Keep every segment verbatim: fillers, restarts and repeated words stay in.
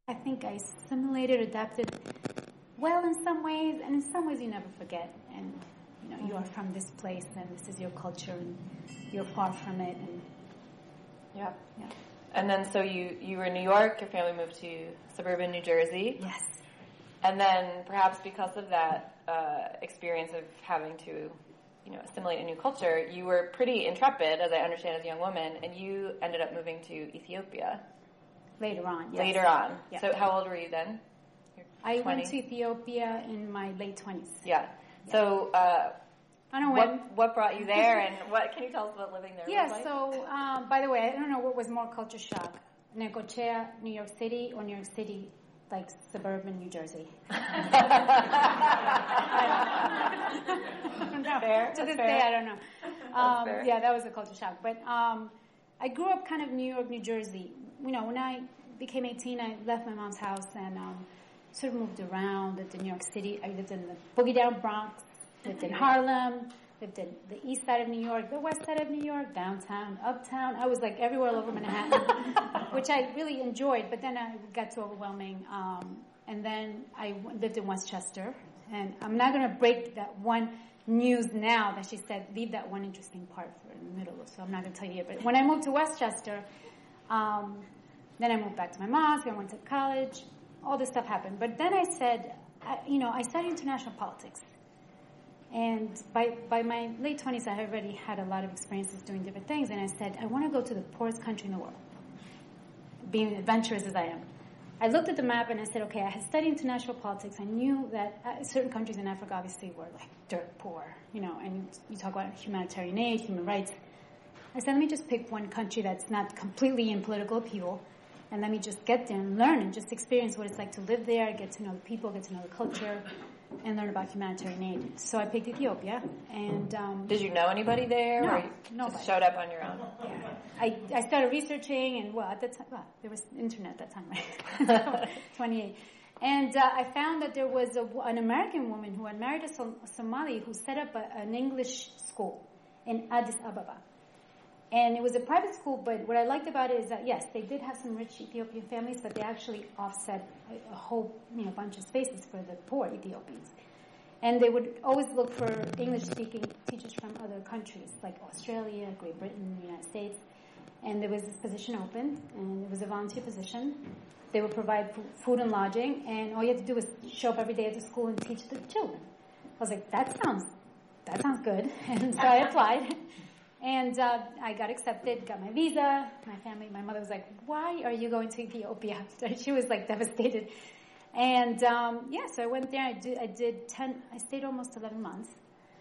I think I assimilated, adapted well in some ways, and in some ways you never forget. And you know, you are from this place, and this is your culture, and you're far from it. And yeah, yeah. And then, so you you were in New York. Your family moved to suburban New Jersey. Yes. And then, perhaps because of that uh, experience of having to, you know, assimilate a new culture, you were pretty intrepid, as I understand, as a young woman, and you ended up moving to Ethiopia. Later on, yes. Later on. Yeah. So how old were you then? I went to Ethiopia in my late twenties. Yeah. yeah. So uh, I don't know what, when. what brought you there, and what can you tell us about living there? Yeah, like? so, um, by the way, I don't know what was more culture shock, Necochea, New York City, or New York City, like suburban New Jersey. I don't know. Fair. To this fair. day, I don't know. Um, fair. Yeah, that was a culture shock. But um, I grew up kind of New York, New Jersey. You know, when I became eighteen, I left my mom's house and um, sort of moved around, lived in New York City. I lived in the Boogie Down Bronx, lived in Harlem, lived in the east side of New York, the west side of New York, downtown, uptown. I was like everywhere all over Manhattan, which I really enjoyed, but then I got too overwhelming. Um, and then I lived in Westchester. And I'm not going to break that one news now that she said, leave that one interesting part for in the middle. So I'm not going to tell you. But when I moved to Westchester, um, then I moved back to my mosque. I went to college. All this stuff happened. But then I said, I, you know, I studied international politics. And by by my late twenties, I had already had a lot of experiences doing different things. And I said, I want to go to the poorest country in the world, being adventurous as I am. I looked at the map and I said, okay, I had studied international politics. I knew that uh, certain countries in Africa obviously were like dirt poor, you know, and you talk about humanitarian aid, human rights. I said, let me just pick one country that's not completely in political upheaval, and let me just get there and learn and just experience what it's like to live there, get to know the people, get to know the culture, and learn about humanitarian aid. So I picked Ethiopia, and um, did you know anybody there? No, or you nobody. Just showed up on your own. Yeah, I I started researching, and well, at the time, well, there was internet at that time, right? twenty-eight, and uh, I found that there was a, an American woman who had married a, Som- a Somali who set up a, an English school in Addis Ababa. And it was a private school, but what I liked about it is that, yes, they did have some rich Ethiopian families, but they actually offset a, a whole, you know, bunch of spaces for the poor Ethiopians. And they would always look for English-speaking teachers from other countries, like Australia, Great Britain, the United States. And there was this position open, and it was a volunteer position. They would provide f- food and lodging, and all you had to do was show up every day at the school and teach the children. I was like, that sounds, that sounds good. And so I applied. And uh, I got accepted, got my visa. My family, my mother was like, why are you going to Ethiopia? She was like devastated. And um, yeah, so I went there. I did, I did ten, I stayed almost eleven months.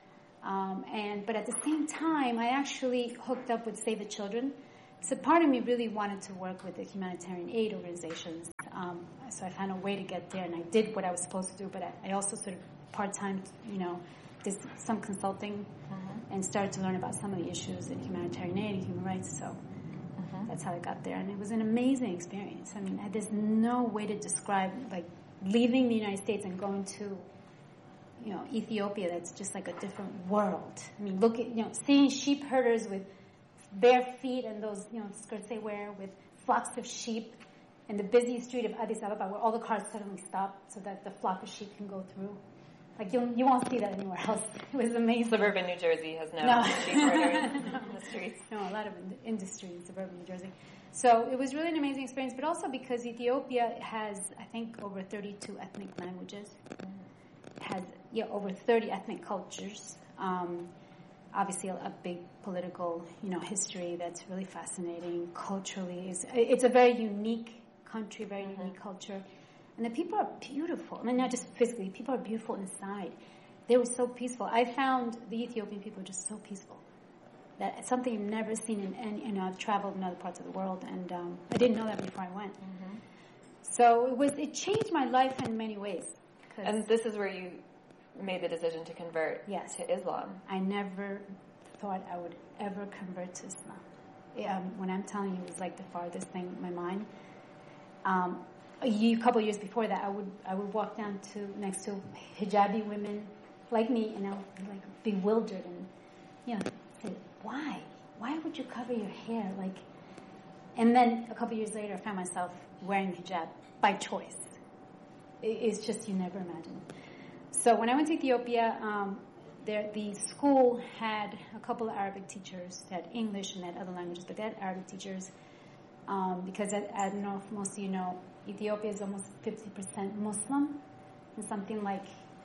Um, and But at the same time, I actually hooked up with Save the Children. So part of me really wanted to work with the humanitarian aid organizations. Um, so I found a way to get there, and I did what I was supposed to do. But I, I also sort of part-time, you know, did some consulting. Mm-hmm. And started to learn about some of the issues in humanitarian aid and human rights. So mm-hmm. that's how I got there. And it was an amazing experience. I mean, there's no way to describe, like, leaving the United States and going to, you know, Ethiopia. That's just like a different world. I mean, look at, you know, seeing sheep herders with bare feet and those, you know, skirts they wear with flocks of sheep in the busy street of Addis Ababa where all the cars suddenly stop so that the flock of sheep can go through. Like, you you won't see that anywhere else. It was amazing. Suburban New Jersey has no, no. sheep herders in the streets. No, a lot of in- industry in suburban New Jersey. So it was really an amazing experience, but also because Ethiopia has, I think, over thirty-two ethnic languages. It has, yeah, over thirty ethnic cultures. Um, obviously, a, a big political, you know, history that's really fascinating. Culturally, it's, it's a very unique country, very mm-hmm. unique culture. And the people are beautiful. I mean, not just physically. People are beautiful inside. They were so peaceful. I found the Ethiopian people just so peaceful. That's something I've never seen in any, you know, I've traveled in other parts of the world, and um, I didn't know that before I went. Mm-hmm. So it was, it changed my life in many ways. And this is where you made the decision to convert yes. to Islam. I never thought I would ever convert to Islam. Um, when I'm telling you, it was like the farthest thing in my mind. Um, A year, couple of years before that, I would I would walk down to next to hijabi women like me, and I would be like bewildered and, you know, say, why? Why would you cover your hair? Like, And then a couple years later, I found myself wearing hijab by choice. It's just you never imagine. So when I went to Ethiopia, um, there, the school had a couple of Arabic teachers. They had English and they had other languages, but they had Arabic teachers um, because I, I don't know if most of you know, Ethiopia is almost fifty percent Muslim and something like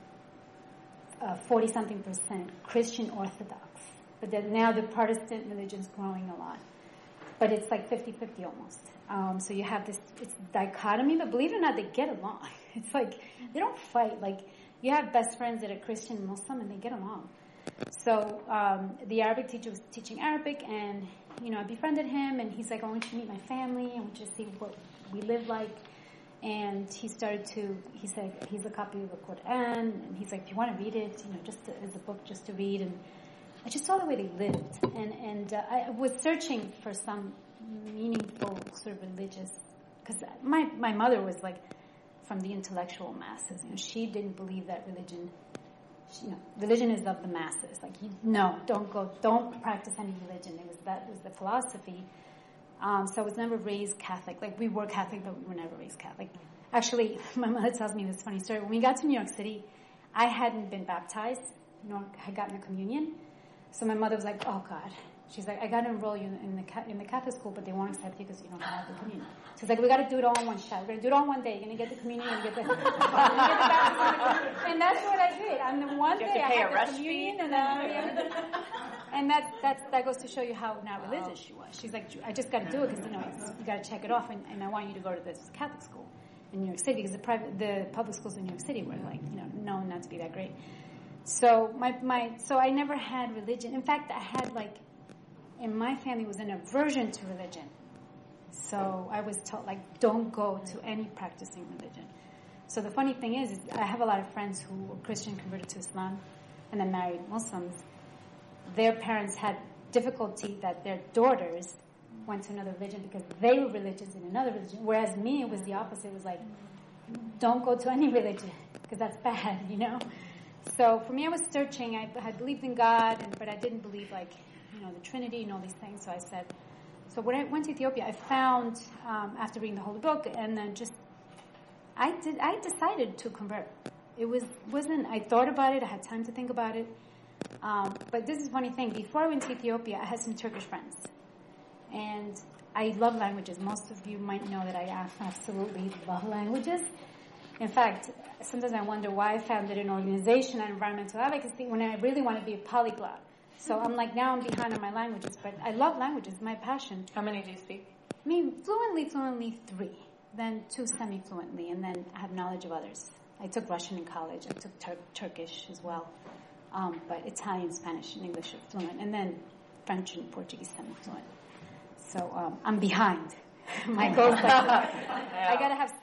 uh, forty-something percent Christian Orthodox. But then now the Protestant religion is growing a lot. But it's like fifty-fifty almost. Um, so you have this it's dichotomy, but believe it or not, they get along. It's like they don't fight. Like you have best friends that are Christian and Muslim, and they get along. So um, the Arabic teacher was teaching Arabic, and you know I befriended him, and he's like, "I want you to meet my family. I want you to see what we live like." And he started to. He said he's a copy of the Quran, and he's like, "If you want to read it, you know, just to, as a book, just to read." And I just saw the way they lived, and and uh, I was searching for some meaningful sort of religious, because my my mother was like from the intellectual masses. You know, she didn't believe that religion. She, you know, religion is of the masses. Like, you, no, don't go, don't practice any religion. It was that was the philosophy. Um, so I was never raised Catholic. Like we were Catholic, but we were never raised Catholic. Actually, my mother tells me this funny story. When we got to New York City, I hadn't been baptized, nor had gotten a communion. So my mother was like, "Oh God." She's like, "I got to enroll you in the in the Catholic school, but they won't accept you because you don't have the communion." She's like, "We got to do it all in one shot. We're going to do it all in one day. You're going to get the communion and get the, you're gonna get the baptism." And that's what I did. On the one you day, have to pay I a had rush the communion, fee? and then and that that's that goes to show you how not religious she was. She's like, "I just got to do it because you know it's, you got to check it off, and, and I want you to go to this Catholic school in New York City because the private the public schools in New York City were like you know known not to be that great." So my my so I never had religion. In fact, I had like. In my family was an aversion to religion. So I was taught, like, don't go to any practicing religion. So the funny thing is, is I have a lot of friends who were Christian, converted to Islam, and then married Muslims. Their parents had difficulty that their daughters went to another religion because they were religious in another religion. Whereas me, it was the opposite. It was like, don't go to any religion because that's bad, you know? So for me, I was searching. I had believed in God, and, but I didn't believe, like, you know, the Trinity and all these things. So I said, so when I went to Ethiopia, I found, um, after reading the Holy Book, and then just, I did, I decided to convert. It was, wasn't, I thought about it, I had time to think about it. Um, but this is a funny thing. Before I went to Ethiopia, I had some Turkish friends. And I love languages. Most of you might know that I absolutely love languages. In fact, sometimes I wonder why I founded an organization on environmental advocacy when I really want to be a polyglot. So I'm like, now I'm behind on my languages, but I love languages, my passion. How many do you speak? I mean, fluently, fluently, three. Then two semi-fluently, and then I have knowledge of others. I took Russian in college. I took Tur- Turkish as well. Um, but Italian, Spanish, and English are fluent. And then French and Portuguese semi-fluent. So um, I'm behind. My goal is like, I got to have